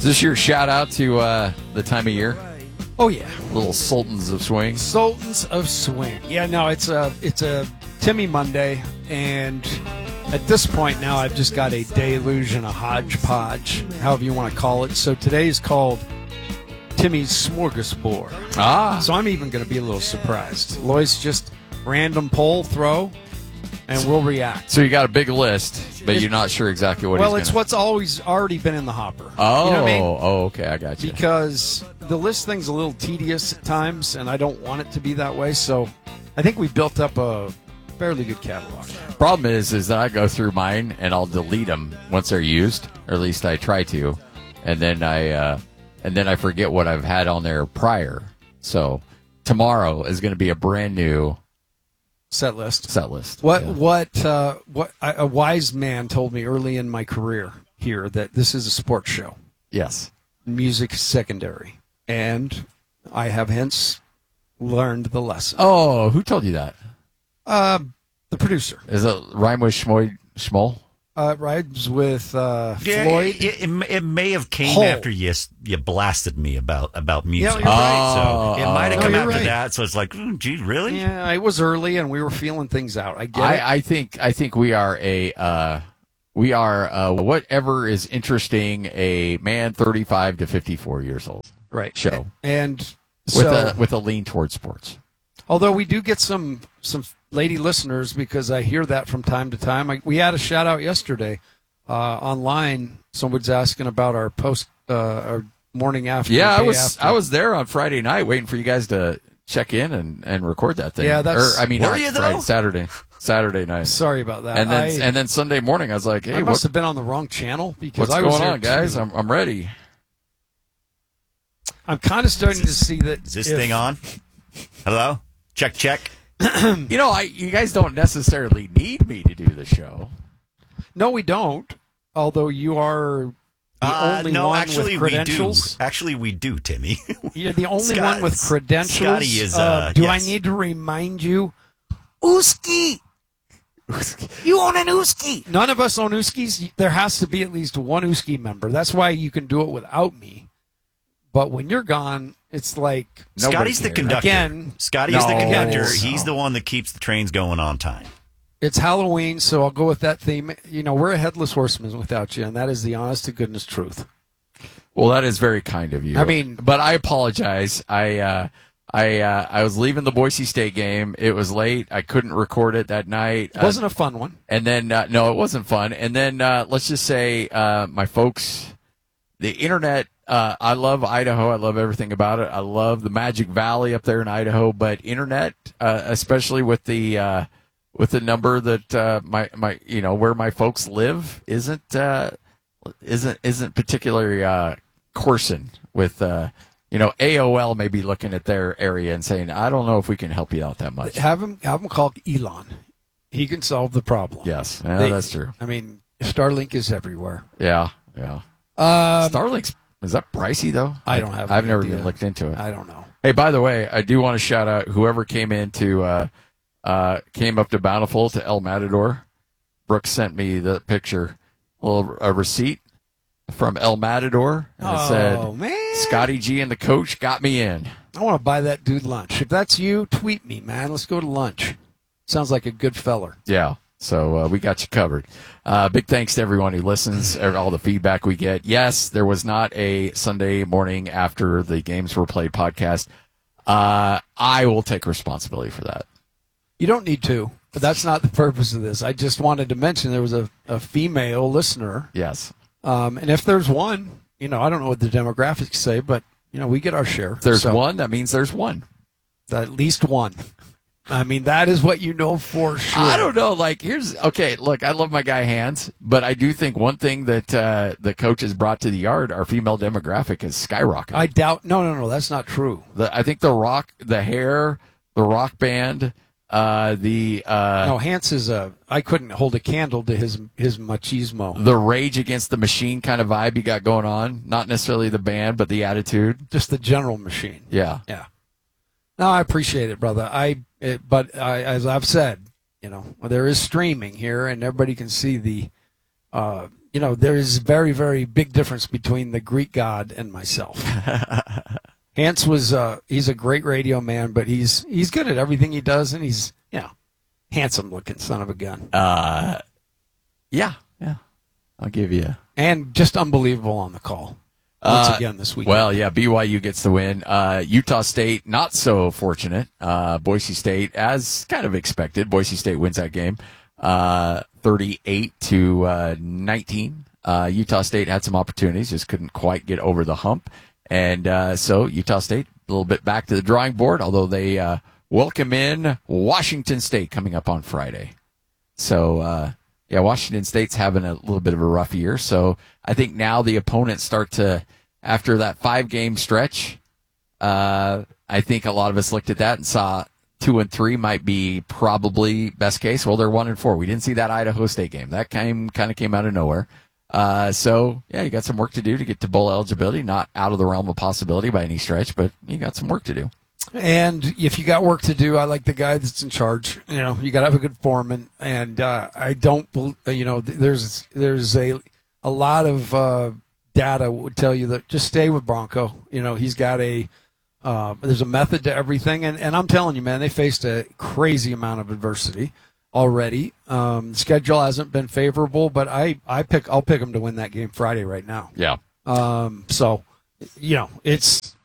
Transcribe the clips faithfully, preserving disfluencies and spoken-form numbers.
this your shout out to uh, the time of year? Oh yeah, little Sultans of Swing. Sultans of Swing. Yeah, no, it's a it's a Timmy Monday, and at this point now I've just got a deluge and a hodgepodge, however you want to call it. So today is called Timmy's Smorgasbord. Ah, so I'm even going to be a little surprised. Lois just random poll throw, and we'll react. So you got a big list, but you're not sure exactly what. Well, he's it's gonna... what's always already been in the hopper. Oh, you know what I mean? oh, okay, I got you. Because the list thing's a little tedious at times, and I don't want it to be that way. So I think we built up a fairly good catalog. Problem is, is that I go through mine and I'll delete them once they're used, or at least I try to, and then I uh, and then I forget what I've had on there prior. So tomorrow is going to be a brand new set list. Set list. What yeah. what uh, what a wise man told me early in my career here that this is a sports show. Yes. Music is secondary, and I have hence learned the lesson. Oh, who told you that? Uh, the producer. Is it rhyme with Schmoy, Schmoll? Uh, rides with uh, yeah, Floyd. It, it, it may have came Hull. after you you blasted me about about music. Yeah, you're right. So it might have no, come you're after right. that. So it's like, mm, gee, really? Yeah, it was early, and we were feeling things out. I get it. I, I think I think we are a uh, we are uh, whatever is interesting a man thirty-five to fifty-four years old. Right. Show and with so, a with a lean towards sports. Although we do get some some lady listeners because I hear that from time to time. I, we had a shout out yesterday uh, online. Someone's asking about our post uh, our morning after. Yeah, I day was after. I was there on Friday night waiting for you guys to check in and, and record that thing. Yeah, that's- or, I mean, Were not you, Friday, though? Saturday, Saturday night. Sorry about that. And then I, and then Sunday morning, I was like, hey, I what, must have been on the wrong channel because what's I was going there on, guys? too. I'm I'm ready. I'm kind of starting Is this- to see that. Is this if- thing on? Hello? Check, check. You know, I you guys don't necessarily need me to do the show. No, we don't. Although you are the Uh, only no, one actually, with we do. credentials. Actually, we do, Timmy. You're the only Scott- one with credentials. Scotty is, uh, do yes. I need to remind you? Ooski! You own an Ooski! None of us own Ooskis. There has to be at least one Ooski member. That's why you can do it without me. But when you're gone, it's like... Nobody Scotty's the cares. conductor. Again, Scotty's No. the conductor. No. He's the one that keeps the trains going on time. It's Halloween, so I'll go with that theme. You know, we're a headless horseman without you, and that is the honest-to-goodness truth. Well, that is very kind of you. I mean- but I apologize. I uh, I uh, I was leaving the Boise State game. It was late. I couldn't record it that night. It wasn't a fun one. And then, uh, no, it wasn't fun. And then, uh, let's just say, uh, my folks, the internet, uh, I love Idaho. I love everything about it. I love the Magic Valley up there in Idaho, but internet, uh, especially with the, uh, with the number that, uh, my, my, you know, where my folks live isn't, uh, isn't, isn't particularly, uh, coursing with, uh, you know, A O L may be looking at their area and saying, I don't know if we can help you out that much. Have him, have him call Elon. He can solve the problem. Yes, yeah, They- that's true. I mean, Starlink is everywhere. Yeah, yeah. Um, Starlink's is that pricey though? I don't have I've any never idea. even looked into it. I don't know. Hey, by the way, I do want to shout out whoever came into uh, uh, came up to Bountiful to El Matador. Brooks sent me the picture, a little a receipt from El Matador, and it Oh, said, man. "Scotty G and the coach got me in." I want to buy that dude lunch. If that's you, tweet me, man. Let's go to lunch. Sounds like a good feller. Yeah. So uh, we got you covered. Uh, big thanks to everyone who listens, er, all the feedback we get. Yes, there was not a Sunday morning after the games were played podcast. Uh, I will take responsibility for that. You don't need to, but that's not the purpose of this. I just wanted to mention there was a, a female listener. Yes. Um, and if there's one, you know, I don't know what the demographics say, but, you know, we get our share. If there's So, one, that means there's one. At least one. I mean, that is what you know for sure. I don't know. Like, here's okay. Look, I love my guy Hans, but I do think one thing that uh, the coach has brought to the yard, our female demographic, is skyrocketing. I doubt. No, no, no. That's not true. The, I think the rock, the hair, the rock band, uh, the uh, No, Hans is a. I couldn't hold a candle to his his machismo. the Rage Against the Machine kind of vibe you got going on. Not necessarily the band, but the attitude. Just the general machine. Yeah. Yeah. No, I appreciate it, brother. I. It, but I, as I've said, you know, there is streaming here, and everybody can see the uh, you know, there is very, very big difference between the Greek god and myself. Hans was, uh, he's a great radio man, but he's he's good at everything he does, and he's, you know, handsome-looking son of a gun. Uh, yeah, yeah. I'll give you. And just unbelievable on the call. Once Uh, again this week. Well, yeah, B Y U gets the win. Uh, Utah State, not so fortunate. Uh, Boise State, as kind of expected, Boise State wins that game, uh, thirty-eight to uh, nineteen. Uh, Utah State had some opportunities, just couldn't quite get over the hump. And uh, so Utah State, a little bit back to the drawing board, although they uh, welcome in Washington State coming up on Friday. So, uh, yeah, Washington State's having a little bit of a rough year. So I think now the opponents start to, after that five-game stretch, uh, I think a lot of us looked at that and saw two and three might be probably best case. Well, they're one and four. We didn't see that Idaho State game. That came kind of came out of nowhere. Uh, so, yeah, you got some work to do to get to bowl eligibility. Not out of the realm of possibility by any stretch, but you got some work to do. And if you got work to do, I like the guy that's in charge. You know, you got to have a good foreman. And uh, I don't, bel- you know, there's there's a a lot of uh, data would tell you that just stay with Bronco. You know, he's got a uh, there's a method to everything. And, and I'm telling you, man, they faced a crazy amount of adversity already. Um, the schedule hasn't been favorable, but I, I pick I'll pick them to win that game Friday right now. Yeah. Um, so, you know, it's.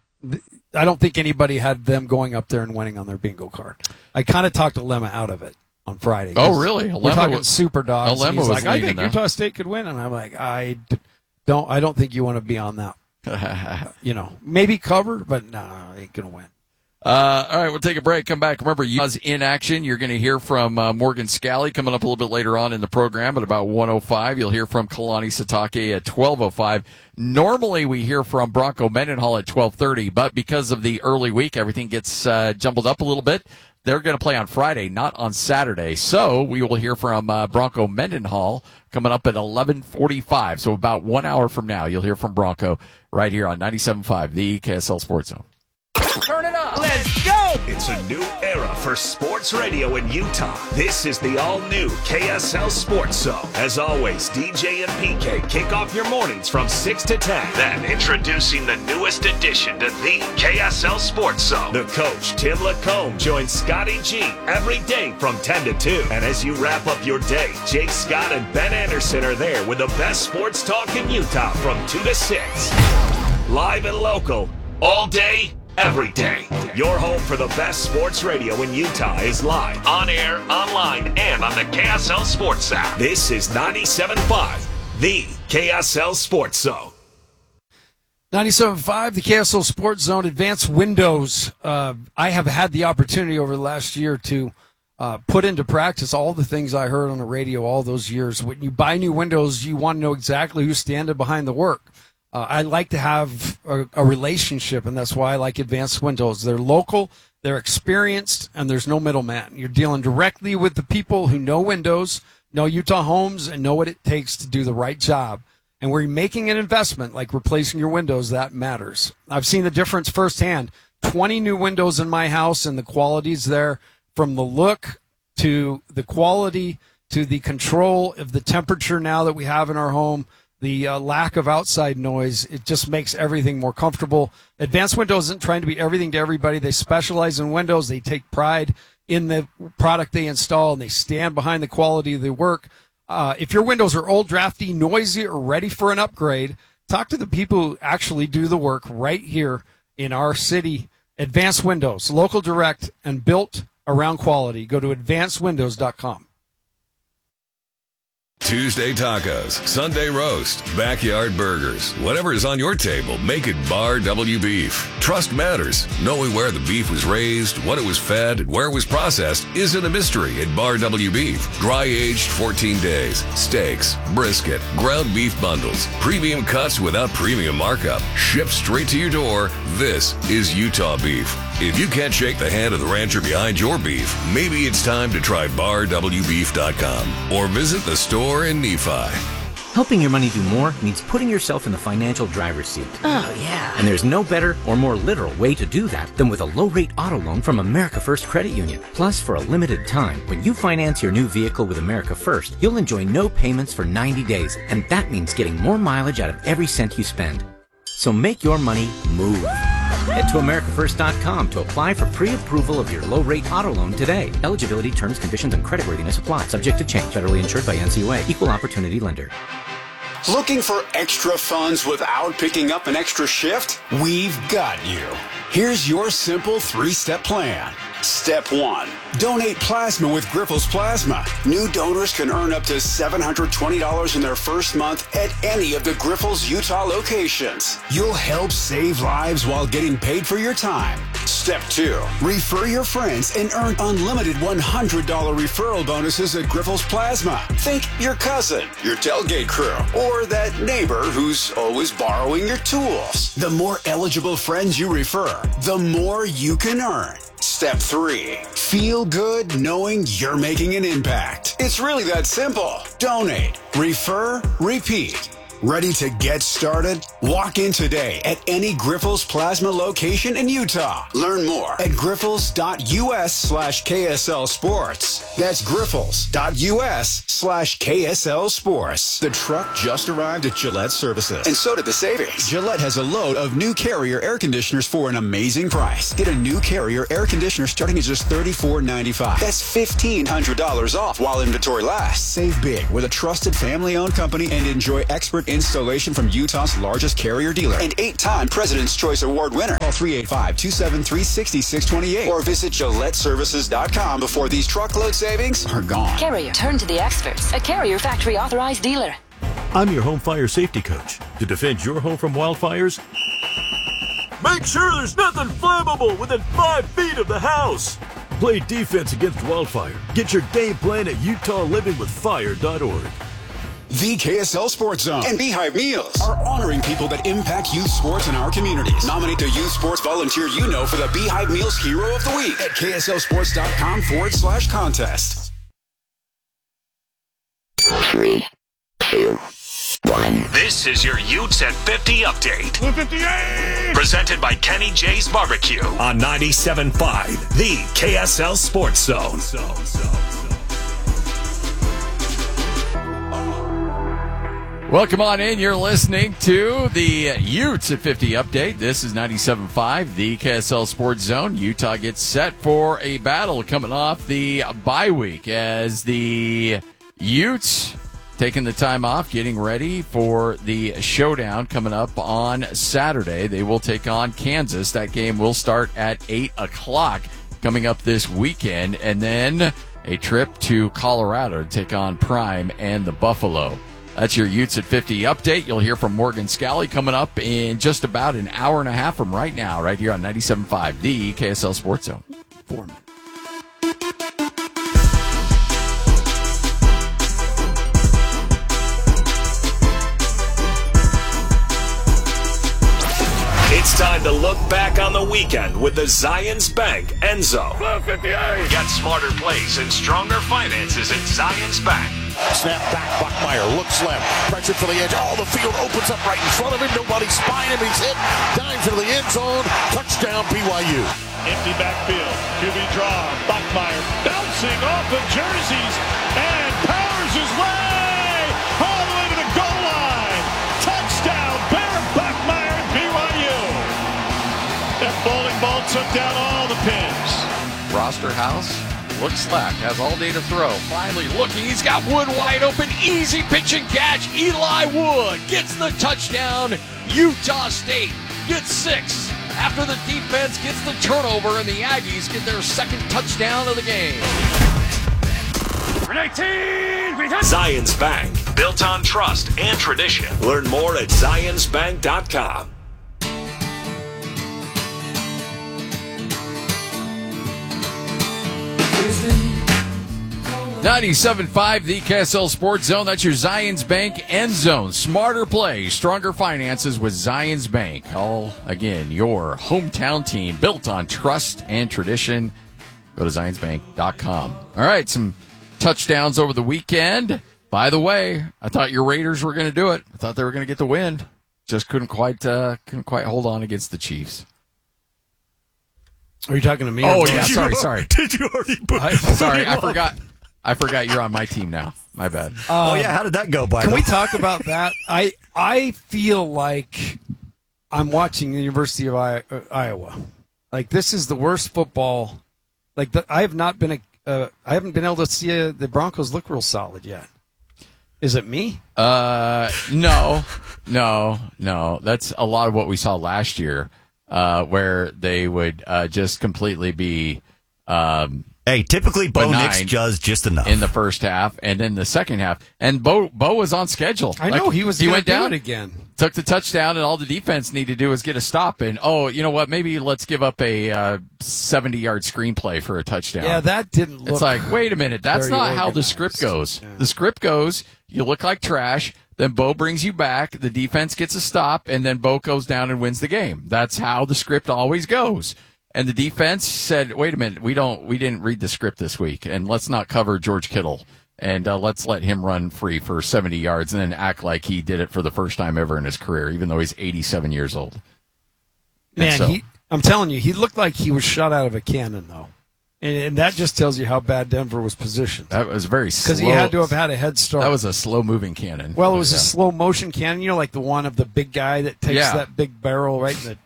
I don't think anybody had them going up there and winning on their bingo card. I kind of talked Alema out of it on Friday. Oh, really? We're Alema talking was- super dogs. Alema and he's was like, I leaning think there. Utah State could win, and I'm like, I d- don't. I don't think you want to be on that. You know, maybe covered, but no, nah, ain't gonna win. Uh, all right, we'll take a break. Come back. Remember, Utah's in action. You're going to hear from uh, Morgan Scally coming up a little bit later on in the program at about one oh five. You'll hear from Kalani Sitake at twelve oh five. Normally, we hear from Bronco Mendenhall at twelve thirty, but because of the early week, everything gets uh, jumbled up a little bit. They're going to play on Friday, not on Saturday. So we will hear from uh, Bronco Mendenhall coming up at eleven forty-five. So about one hour from now, you'll hear from Bronco right here on ninety-seven point five, the K S L Sports Zone. Turn it up. Let's go. It's a new era for sports radio in Utah. This is the all-new K S L Sports Zone. As always, D J and P K kick off your mornings from six to ten. Then introducing the newest addition to the K S L Sports Zone. The coach, Tim Lacombe, joins Scotty G every day from ten to two. And as you wrap up your day, Jake Scott and Ben Anderson are there with the best sports talk in Utah from two to six. Live and local, all day, every day. Your home for the best sports radio in Utah is live, on air, online, and on the K S L Sports app. This is ninety-seven point five, the K S L Sports Zone. ninety-seven point five, the K S L Sports Zone, Advanced Windows. Uh, I have had the opportunity over the last year to uh, put into practice all the things I heard on the radio all those years. When you buy new windows, you want to know exactly who's standing behind the work. Uh, I like to have a, a relationship, and that's why I like Advanced Windows. They're local, they're experienced, and there's no middleman. You're dealing directly with the people who know Windows, know Utah homes, and know what it takes to do the right job. And where you're making an investment, like replacing your windows, that matters. I've seen the difference firsthand. twenty new windows in my house, and the quality's there, from the look to the quality to the control of the temperature now that we have in our home. The uh, lack of outside noise, it just makes everything more comfortable. Advanced Windows isn't trying to be everything to everybody. They specialize in windows. They take pride in the product they install, and they stand behind the quality of the work. Uh, if your windows are old, drafty, noisy, or ready for an upgrade, talk to the people who actually do the work right here in our city. Advanced Windows, local, direct, and built around quality. Go to advanced windows dot com. Tuesday tacos, Sunday roast, backyard burgers. Whatever is on your table, make it Bar W Beef. Trust matters. Knowing where the beef was raised, what it was fed, and where it was processed isn't a mystery at Bar W Beef. Dry-aged fourteen days. Steaks, brisket, ground beef bundles. Premium cuts without premium markup. Shipped straight to your door. This is Utah beef. If you can't shake the hand of the rancher behind your beef, maybe it's time to try bar w beef dot com or visit the store in Nephi. Helping your money do more means putting yourself in the financial driver's seat. Oh, yeah. And there's no better or more literal way to do that than with a low-rate auto loan from America First Credit Union. Plus, for a limited time, when you finance your new vehicle with America First, you'll enjoy no payments for ninety days, and that means getting more mileage out of every cent you spend. So make your money move. Head to America First dot com to apply for pre-approval of your low-rate auto loan today. Eligibility, terms, conditions, and creditworthiness apply. Subject to change. Federally insured by N C U A. Equal Opportunity Lender. Looking for extra funds without picking up an extra shift? We've got you. Here's your simple three-step plan. Step one, donate plasma with Grifols Plasma. New donors can earn up to seven hundred twenty dollars in their first month at any of the Grifols Utah locations. You'll help save lives while getting paid for your time. Step two, refer your friends and earn unlimited one hundred dollars referral bonuses at Grifols Plasma. Think your cousin, your tailgate crew, or that neighbor who's always borrowing your tools. The more eligible friends you refer, the more you can earn. Step three, feel good knowing you're making an impact. It's really that simple. Donate, refer, repeat. Ready to get started? Walk in today at any Grifols Plasma location in Utah. Learn more at grifols.us slash KSL Sports. That's grifols.us slash KSL Sports. The truck just arrived at Gillette Services, and so did the savings. Gillette has a load of new Carrier air conditioners for an amazing price. Get a new Carrier air conditioner starting at just thirty-four ninety-five. That's fifteen hundred dollars off while inventory lasts. Save big with a trusted family-owned company and enjoy expert installation from Utah's largest Carrier dealer and eight-time President's Choice Award winner. Call three eight five, two seven three, six six two eight or visit Gillette Services dot com before these truckload savings are gone. Carrier, turn to the experts. A Carrier factory authorized dealer. I'm your home fire safety coach. To defend your home from wildfires, make sure there's nothing flammable within five feet of the house. Play defense against wildfire. Get your game plan at utah living with fire dot org. The K S L Sports Zone and Beehive Meals are honoring people that impact youth sports in our communities. Nominate the youth sports volunteer you know for the Beehive Meals Hero of the Week at KSLSports.com forward slash contest. Three, two, one. This is your Utes at fifty update. one fifty-eight! Presented by Kenny J's Barbecue on ninety-seven point five, the K S L Sports Zone. Welcome on in. You're listening to the Utes at fifty update. This is ninety-seven point five, the K S L Sports Zone. Utah gets set for a battle coming off the bye week as the Utes taking the time off, getting ready for the showdown coming up on Saturday. They will take on Kansas. That game will start at eight o'clock coming up this weekend. And then a trip to Colorado to take on Prime and the Buffalo. That's your Utes at fifty update. You'll hear from Morgan Scally coming up in just about an hour and a half from right now, right here on ninety-seven point five, the K S L Sports Zone. Four minutes. It's time to look back on the weekend with the Zions Bank Enzo. Get smarter plays and stronger finances at Zions Bank. Snap back, Buckmeyer looks left, pressure for the edge. Oh, the field opens up right in front of him. Nobody's spying him. He's hit. Dives into the end zone. Touchdown, B Y U. Empty backfield. Q B draw. Buckmeyer bouncing off the jerseys and powers his way all the way to the goal line. Touchdown, Bear Buckmeyer and B Y U. That bowling ball took down all the pins. Roster house. Looks slack, has all day to throw. Finally looking, he's got Wood wide open. Easy pitch and catch. Eli Wood gets the touchdown. Utah State gets six after the defense gets the turnover, and the Aggies get their second touchdown of the game. Zions Bank, built on trust and tradition. Learn more at zions bank dot com. ninety-seven point five, the K S L Sports Zone. That's your Zions Bank end zone. Smarter play, stronger finances with Zions Bank. All, again, your hometown team built on trust and tradition. Go to zions bank dot com. All right, some touchdowns over the weekend. By the way, I thought your Raiders were going to do it. I thought they were going to get the win. Just couldn't quite uh, couldn't quite hold on against the Chiefs. Are you talking to me? Oh, or yeah, Brian? sorry, sorry. Did you already put I- Sorry, I forgot. I forgot you're on my team now. My bad. Oh, yeah. How did that go, by Can the we way? talk about that? I I feel like I'm watching the University of I- uh, Iowa. Like, this is the worst football. Like, the, I have not been a, uh, I haven't been able to see uh the Broncos look real solid yet. Is it me? Uh, no, no, no. That's a lot of what we saw last year, uh, where they would uh, just completely be. Um, Hey, typically Bo benign Nix does just enough in the first half, and then the second half. And Bo Bo was on schedule. I know, he was He gonna went do down it again. took the touchdown, and all the defense needed to do was get a stop. And oh, you know what? Maybe let's give up a uh, seventy-yard screenplay for a touchdown. Yeah, that didn't look. It's like, wait a minute, that's very not how the organized. script goes. Yeah. The script goes, you look like trash, then Bo brings you back, the defense gets a stop, and then Bo goes down and wins the game. That's how the script always goes. And the defense said, wait a minute, we don't, we didn't read the script this week, and let's not cover George Kittle, and uh, let's let him run free for seventy yards and then act like he did it for the first time ever in his career, even though he's eighty-seven years old. And Man, so- he, I'm telling you, he looked like he was shot out of a cannon, though. And, and that just tells you how bad Denver was positioned. That was very slow. Because he had to have had a head start. That was a slow-moving cannon. Well, it was Yeah. a slow motion cannon, you know, like the one of the big guy that takes Yeah. that big barrel right in the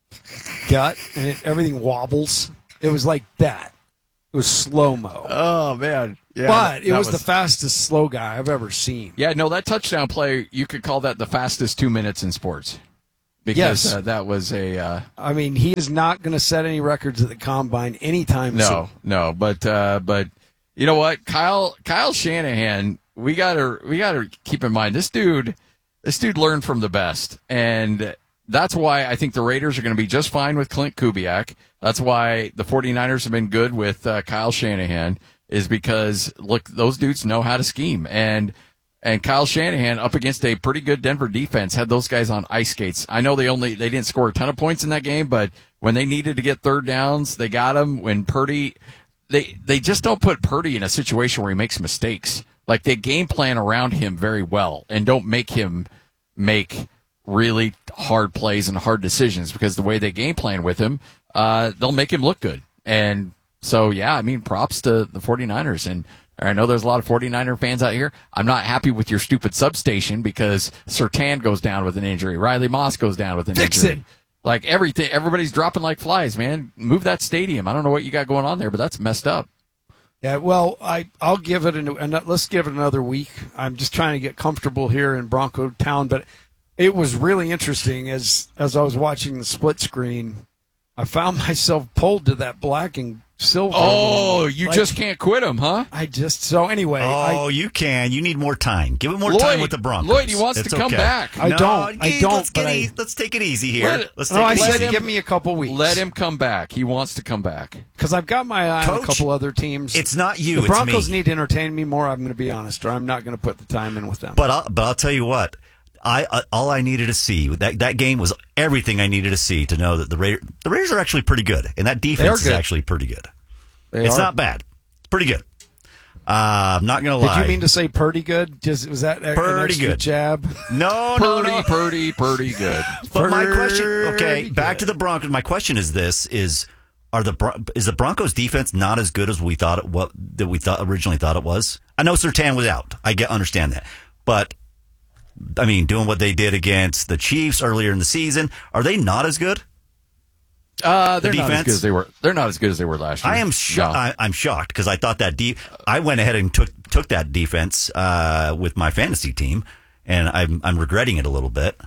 gut, and it, everything wobbles. It was like that. It was slow mo. Oh man, yeah, but it that was, the fastest slow guy I've ever seen. Yeah, no, that touchdown play, you could call that the fastest two minutes in sports. Because Yes. uh, that was a uh, I mean, he is not going to set any records at the combine anytime soon. no, no, but uh, but you know what, Kyle Kyle Shanahan, we gotta we gotta keep in mind this dude, this dude learned from the best, and that's why I think the Raiders are going to be just fine with Clint Kubiak. That's why the 49ers have been good with uh, Kyle Shanahan, is because look, those dudes know how to scheme. And and Kyle Shanahan up against a pretty good Denver defense had those guys on ice skates. I know they only they didn't score a ton of points in that game, but when they needed to get third downs, they got them. When Purdy, they they just don't put Purdy in a situation where he makes mistakes. Like, they game plan around him very well and don't make him make really hard plays and hard decisions, because the way they game plan with him, uh, they'll make him look good. And so, yeah, I mean, props to the 49ers. And I know there's a lot of 49er fans out here. I'm not happy with your stupid substation because Surtain goes down with an injury. Riley Moss goes down with an Fix injury. it. Like, everything, everybody's dropping like flies, man. Move that stadium. I don't know what you got going on there, but that's messed up. Yeah, well, I I'll give it an, an let's give it another week. I'm just trying to get comfortable here in Bronco Town, but it was really interesting as as I was watching the split screen. I found myself pulled to that black and silver. Oh, you Like, just can't quit them, huh? I just so anyway. Oh, I, you can. You need more time. Give it more Lloyd- time with the Broncos. Lloyd, he wants It's to come okay. back. I No, don't. I hey, don't, Let's, get but I- e- let's take it easy here. Let it- let's no, take I it said easy. give me a couple weeks. Let him come back. He wants to come back. because I've got my eye on a Coach, couple other teams. It's not you. The it's Broncos me. need to entertain me more. I'm going to be honest, or I'm not going to put the time in with them. But I'll, but I'll tell you what. I uh, all I needed to see that that game was everything I needed to see to know that the Raiders, the Raiders are actually pretty good, and that defense is good. actually pretty good. They it's are. not bad. It's pretty good. Uh, I'm not gonna Did lie. you mean to say pretty good? Just was that a- an Pretty extra good. jab? no, no, Purdy, no. Purdy, Purdy, good. But my question, okay, Pretty back to good. the Broncos. My question is this: is are the Bron- is the Broncos defense not as good as we thought it what that we thought originally thought it was? I know Surtain was out. I get understand that, but I mean, doing what they did against the Chiefs earlier in the season, are they not as good? Uh, they're The not as defense? good as they were. They're not as good as they were last year. I am shocked. No. I, I'm shocked because I thought that de- I went ahead and took took that defense uh, with my fantasy team, and I'm I'm regretting it a little bit.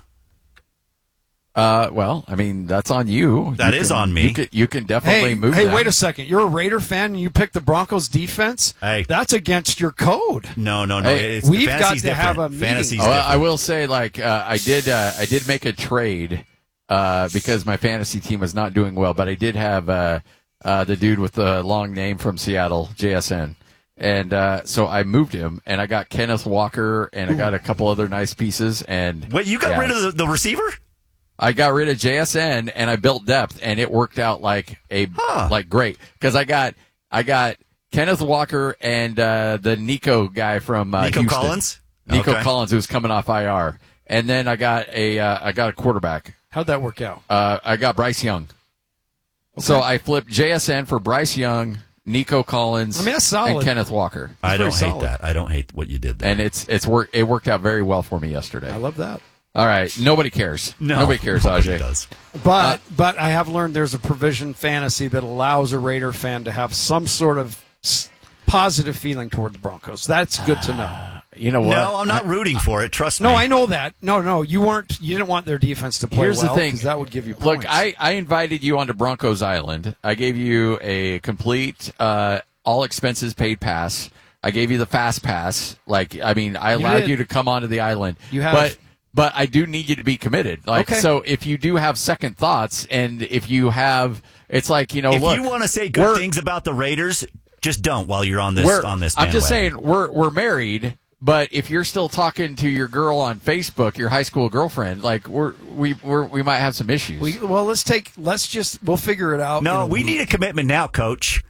Uh, well, I mean, that's on you. That you is can- on me. You can, you can definitely Hey, move. hey, that. wait a second. You're a Raider fan and you picked the Broncos defense? Hey. That's against your code. No, no, no. Hey, it's, we've fantasy's got to have different. a meeting. Fantasy's Oh, I different. will say, like, uh, I did. Uh, I did make a trade uh, because my fantasy team was not doing well, but I did have uh, uh, the dude with the long name from Seattle, J S N. And uh, so I moved him, and I got Kenneth Walker, and I got a couple other nice pieces. And Wait, you got yeah. rid of the, the receiver? I got rid of J S N and I built depth, and it worked out like a Huh. like great because I got I got Kenneth Walker and uh, the Nico guy from uh, Nico Houston. Collins? Nico Okay. Collins, who's coming off I R. And then I got a uh, I got a quarterback. How'd that work out? Uh, I got Bryce Young. Okay. So I flipped J S N for Bryce Young, Nico Collins, I mean, that's solid. and Kenneth Walker. I don't hate solid. that. I don't hate what you did there. And it's it's work it worked out very well for me yesterday. I love that. All right, nobody cares. No, nobody cares, nobody Ajay. does. But Uh, but I have learned there's a provision fantasy that allows a Raider fan to have some sort of s- positive feeling toward the Broncos. That's good to know. You know what? No, I'm not rooting for it. Trust No, me. I know that. No, no, you weren't. You didn't want their defense to play Here's well. the thing. 'Cause that would give you points. Look, I, I invited you onto Broncos Island. I gave you a complete, uh, all expenses paid pass. I gave you the fast pass. Like, I mean, I You allowed did. you to come onto the island. You have. But, but I do need you to be committed. Like, Okay. so if you do have second thoughts and if you have, it's like, you know, if look. you want to say good we're- things about the Raiders, just don't while you're on this we're- on this. I'm just bandwagon. saying, we're, we're married. But if you're still talking to your girl on Facebook, your high school girlfriend, like we're we we're, we might have some issues. we, well, let's take. Let's just. We'll figure it out. No, in a we week. need a commitment now, Coach.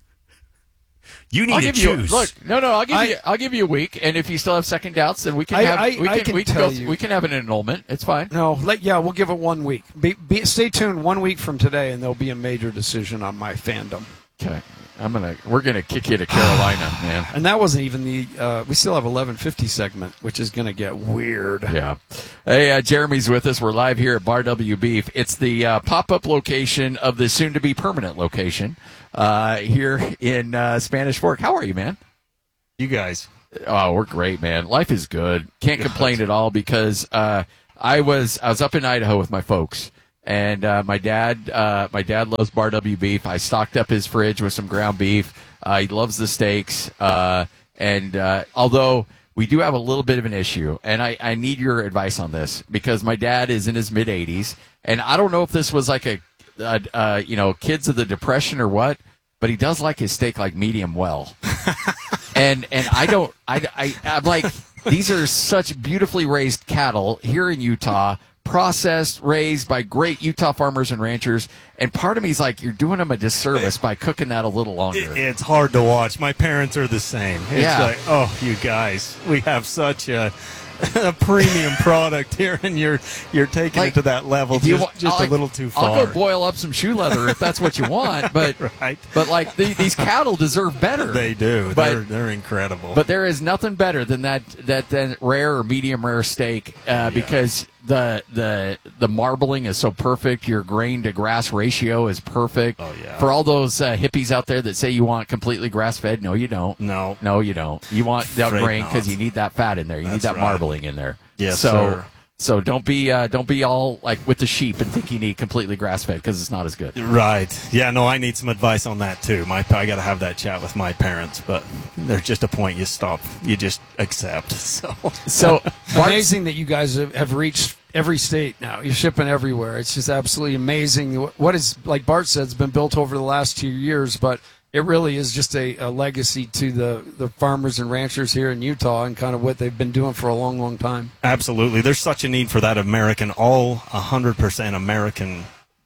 You need I'll to give choose. you look. No, no. I'll give I- you. I'll give you a week, and if you still have second doubts, then we can I- have. I- we I can. can we can tell go. you. We can have an annulment. It's fine. No, let, yeah, we'll give it one week. Be, be, stay tuned one week from today, and there'll be a major decision on my fandom. Okay. I'm gonna. We're gonna kick you to Carolina, man. And that wasn't even the. Uh, we still have eleven fifty segment, which is going to get weird. Yeah. Hey, uh, Jeremy's with us. We're live here at Bar W Beef. It's the uh, pop-up location of the soon-to-be permanent location uh, here in uh, Spanish Fork. How are you, man? You guys. Oh, we're great, man. Life is good. Can't complain at all because uh, I was I was up in Idaho with my folks, and uh, my dad uh, my dad loves Bar W Beef. I stocked up his fridge with some ground beef. Uh, he loves the steaks, uh, and uh, although we do have a little bit of an issue, and I, I need your advice on this because my dad is in his mid eighties, and I don't know if this was like a, a uh, you know kids of the Depression or what, but he does like his steak like medium well. And and I don't I, I I'm like these are such beautifully raised cattle here in Utah, processed, raised by great Utah farmers and ranchers. And part of me is like, you're doing them a disservice by cooking that a little longer. It, it's hard to watch. My parents are the same. It's Yeah. like, oh, you guys, we have such a, a premium product here, and you're you're taking Like, it to that level If you just, wa- just I'll- a little too far. I'll go boil up some shoe leather if that's what you want, but Right. but like the, these cattle deserve better. They do. But- they're they're incredible. But there is nothing better than that that than rare or medium rare steak uh, because the the the marbling is so perfect. Your grain to grass ratio is perfect. Oh, yeah. For all those uh, hippies out there that say you want completely grass fed, no, you don't. No. no, you don't. You want that Afraid grain not. because you need that fat in there. You need That's that right. marbling in there. Yes, so, sir. So don't be uh, don't be all like with the sheep and think you need completely grass fed because it's not as good. Right. Yeah, no, I need some advice on that too. My I got to have that chat with my parents, but there's just a point you stop. You just accept. So So Amazing that you guys have, have reached every state now. You're shipping everywhere. It's just absolutely amazing. What is, like Bart said, has been built over the last two years, but it really is just a, a legacy to the, the farmers and ranchers here in Utah and kind of what they've been doing for a long, long time. absolutely, there's such a need for that American, all one hundred percent American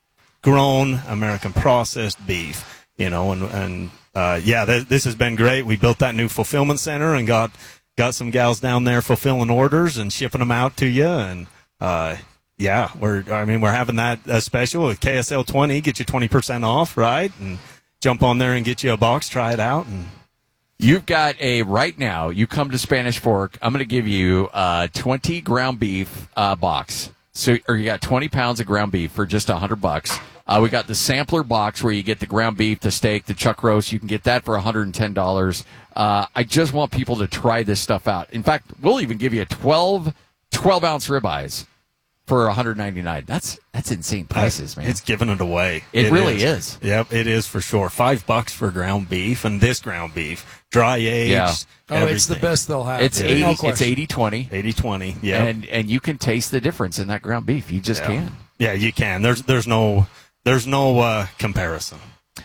grown, American processed beef. You know, and and uh, yeah, th- this has been great. We built that new fulfillment center and got got some gals down there fulfilling orders and shipping them out to you. And uh, yeah, we're I mean we're having that uh, special with K S L twenty, get you twenty percent off, right? And jump on there and get you a box, try it out, and You've got a right now. You come to Spanish Fork. I'm going to give you a twenty ground beef uh, box. So, or you got twenty pounds of ground beef for just a hundred bucks. Uh, we got the sampler box where you get the ground beef, the steak, the chuck roast. You can get that for one hundred and ten dollars. Uh, I just want people to try this stuff out. In fact, we'll even give you a twelve, twelve ounce ribeyes for one hundred ninety-nine. That's that's insane prices, man. It's giving it away. It really is. Yep, it is for sure. Five bucks for ground beef, and this ground beef, dry aged. Yeah. Oh, it's the best they'll have. It's Yeah. eighty. No It's question. eighty twenty. eighty twenty. Yeah, And and you can taste the difference in that ground beef. You just yeah. can. Yeah, you can. There's there's no there's no uh, comparison.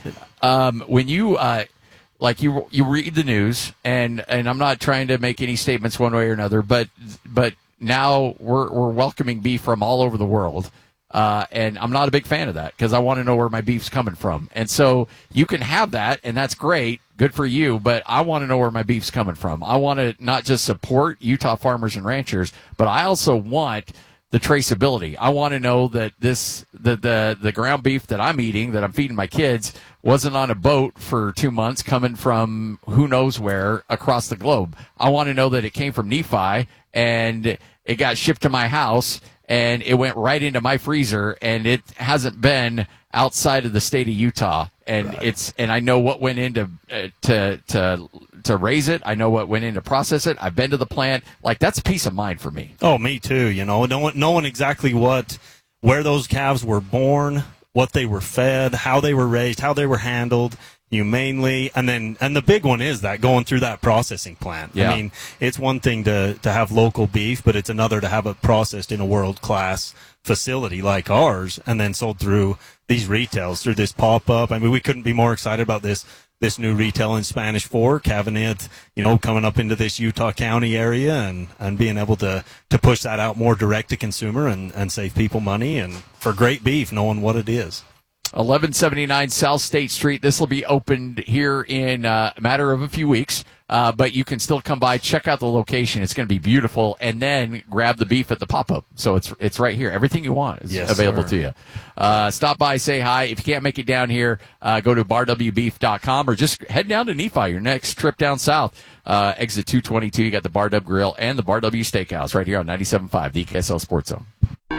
Um, when you uh, like you you read the news, and and I'm not trying to make any statements one way or another, but but now we're we're welcoming beef from all over the world. Uh, and I'm not a big fan of that because I want to know where my beef's coming from. And so you can have that, and that's great. good for you, but I want to know where my beef's coming from. I want to not just support Utah farmers and ranchers, but I also want the traceability. I want to know that this the, the the ground beef that I'm eating, that I'm feeding my kids, wasn't on a boat for two months coming from who knows where across the globe. I want to know that it came from Nephi and it got shipped to my house and it went right into my freezer and it hasn't been outside of the state of Utah. And right. it's and I know what went into uh, to to to raise it. I know what went in to process it. I've been to the plant. Like, that's a peace of mind for me. Oh, me too. You know, knowing, knowing exactly what, where those calves were born, what they were fed, how they were raised, how they were handled humanely. And then, and the big one is that going through that processing plant. Yeah. I mean, it's one thing to, to have local beef, but it's another to have it processed in a world-class facility like ours and then sold through these retails, through this pop-up. I mean, we couldn't be more excited about this this new retail in Spanish Fork, having it, you know, coming up into this Utah County area and, and being able to, to push that out more direct to consumer and, and save people money and for great beef, knowing what it is. eleven seventy-nine South State Street. This will be opened here in uh, a matter of a few weeks, uh, but you can still come by, check out the location. It's going to be beautiful, and then grab the beef at the pop-up. So it's it's right here. Everything you want is yes, available sir. to you. Uh, stop by, say hi. If you can't make it down here, uh, go to bar w beef dot com or just head down to Nephi, your next trip down south. Uh, exit two twenty-two, you got the Bar W Grill and the Bar W Steakhouse right here on ninety-seven point five, the K S L Sports Zone.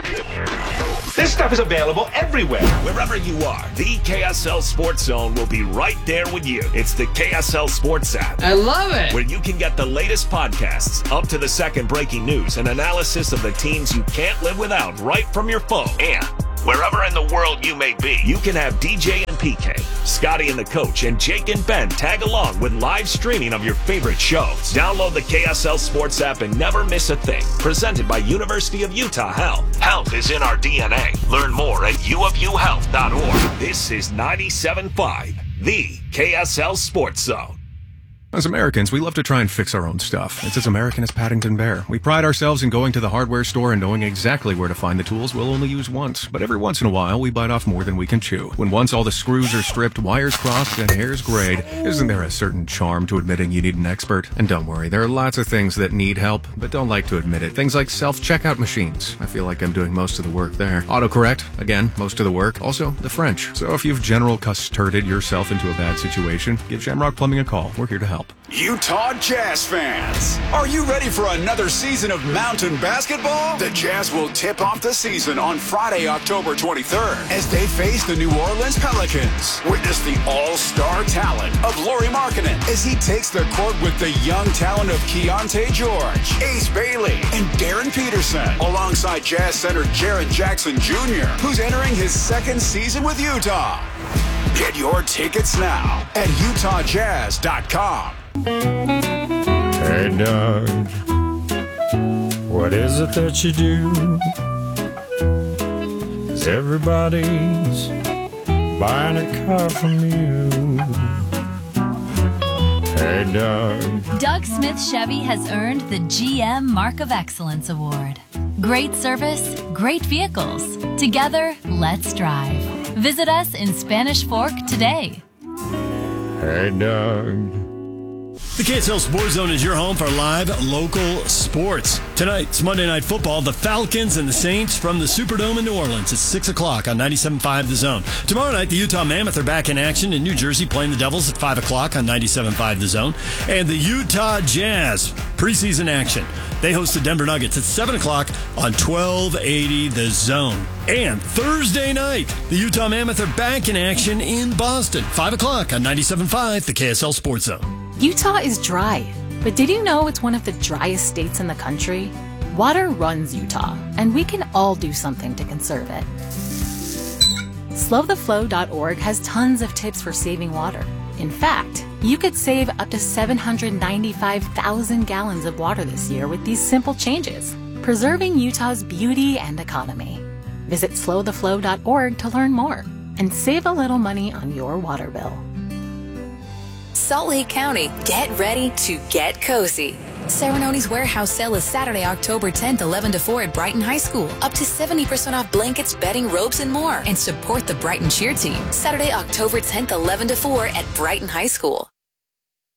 This stuff is available everywhere. Wherever you are, the K S L Sports Zone will be right there with you. It's the K S L Sports app. I love it. Where you can get the latest podcasts, up to the second breaking news, and analysis of the teams you can't live without right from your phone. And wherever in the world you may be, you can have D J and P K, Scotty and the Coach, and Jake and Ben tag along with live streaming of your favorite shows. Download the K S L Sports app and never miss a thing. Presented by University of Utah Health. Health is in our D N A. Learn more at u of u health dot org. This is ninety-seven point five, the K S L Sports Zone. As Americans, we love to try and fix our own stuff. It's as American as Paddington Bear. We pride ourselves in going to the hardware store and knowing exactly where to find the tools we'll only use once. But every once in a while, we bite off more than we can chew. When once all the screws are stripped, wires crossed, and hairs grayed, isn't there a certain charm to admitting you need an expert? And don't worry, there are lots of things that need help, but don't like to admit it. Things like self-checkout machines. I feel like I'm doing most of the work there. Autocorrect. Again, most of the work. Also, the French. So if you've general custarded yourself into a bad situation, give Shamrock Plumbing a call. We're here to help. Utah Jazz fans, are you ready for another season of mountain basketball? The Jazz will tip off the season on Friday, October twenty-third, as they face the New Orleans Pelicans. Witness the all-star talent of Lauri Markkanen as he takes the court with the young talent of Keontae George, Ace Bailey, and Darren Peterson, alongside Jazz center Jaren Jackson Junior, who's entering his second season with Utah. Get your tickets now at utah jazz dot com. Hey, Doug, what is it that you do? 'Cause everybody's buying a car from you. Hey, Doug. Doug Smith Chevy has earned the G M Mark of Excellence Award. Great service, great vehicles. Together, let's drive. Visit us in Spanish Fork today. Hey, Doug. The K S L Sports Zone is your home for live local sports. Tonight's Monday Night Football, the Falcons and the Saints from the Superdome in New Orleans. It's six o'clock on ninety-seven point five The Zone. Tomorrow night, the Utah Mammoth are back in action in New Jersey, playing the Devils at five o'clock on ninety-seven point five The Zone. And the Utah Jazz, preseason action. They host the Denver Nuggets at seven o'clock on twelve eighty The Zone. And Thursday night, the Utah Mammoth are back in action in Boston, five o'clock on ninety-seven point five The K S L Sports Zone. Utah is dry, but did you know it's one of the driest states in the country? Water runs Utah, and we can all do something to conserve it. slow the flow dot org has tons of tips for saving water. In fact, you could save up to seven hundred ninety-five thousand gallons of water this year with these simple changes, preserving Utah's beauty and economy. Visit slow the flow dot org to learn more and save a little money on your water bill. Salt Lake County, get ready to get cozy. Ceremonies Warehouse Sale is Saturday, October tenth, eleven to four at Brighton High School. Up to seventy percent off blankets, bedding, robes, and more. And support the Brighton cheer team. Saturday, October tenth, eleven to four at Brighton High School.